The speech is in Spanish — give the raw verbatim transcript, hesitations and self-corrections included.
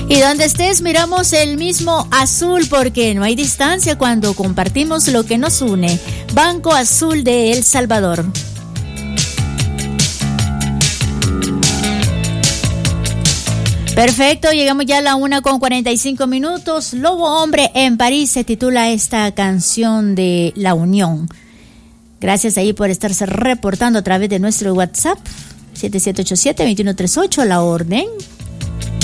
Y donde estés miramos el mismo azul porque no hay distancia cuando compartimos lo que nos une. Banco Azul de El Salvador. Perfecto, llegamos ya a la una con cuarenta y cinco minutos. Lobo Hombre en París se titula esta canción de La Unión. Gracias ahí por estarse reportando a través de nuestro WhatsApp siete siete ocho siete, dos uno tres ocho, la orden.